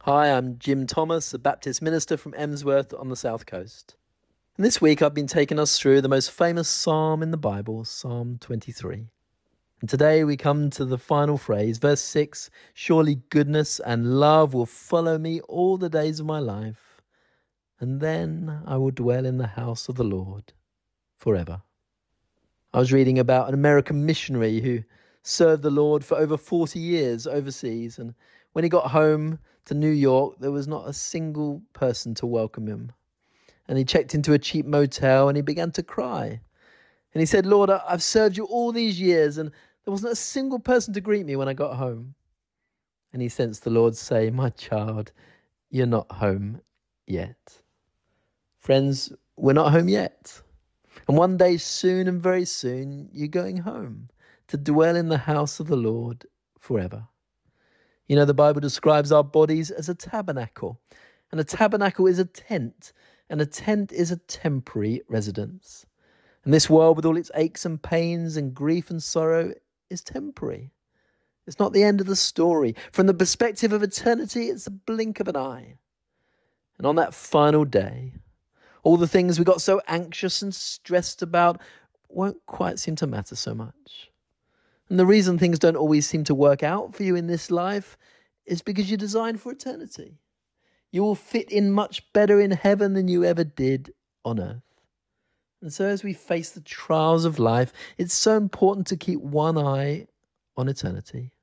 Hi, I'm Jim Thomas, a Baptist minister from Emsworth on the South Coast. And this week I've been taking us through the most famous psalm in the Bible, Psalm 23. And today we come to the final phrase, verse 6, "Surely goodness and love will follow me all the days of my life, and then I will dwell in the house of the Lord forever." I was reading about an American missionary who served the Lord for over 40 years overseas, and when he got home to New York, there was not a single person to welcome him. And he checked into a cheap motel and he began to cry. And he said, "Lord, I've served you all these years and there wasn't a single person to greet me when I got home." And he sensed the Lord say, "My child, you're not home yet." Friends, we're not home yet. And one day soon and very soon, you're going home to dwell in the house of the Lord forever. You know, the Bible describes our bodies as a tabernacle, and a tabernacle is a tent, and a tent is a temporary residence. And this world, with all its aches and pains and grief and sorrow, is temporary. It's not the end of the story. From the perspective of eternity, it's a blink of an eye. And on that final day, all the things we got so anxious and stressed about won't quite seem to matter so much. And the reason things don't always seem to work out for you in this life is because you're designed for eternity. You will fit in much better in heaven than you ever did on earth. And so as we face the trials of life, it's so important to keep one eye on eternity.